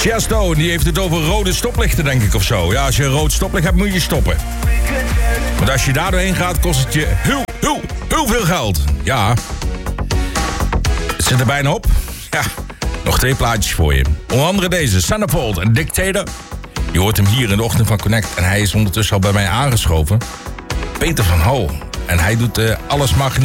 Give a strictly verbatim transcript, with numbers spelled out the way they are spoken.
Chesto, die heeft het over rode stoplichten, denk ik, of zo. Ja, als je een rood stoplicht hebt, moet je stoppen. Want als je daar doorheen gaat, kost het je heel, heel, heel veel geld. Ja. Het zit er bijna op. Ja, nog twee plaatjes voor je. Onder andere deze, Centerfold, een Dictator. Je hoort hem hier in de ochtend van Connect. En hij is ondertussen al bij mij aangeschoven. Peter van Hal. En hij doet uh, alles mag niet.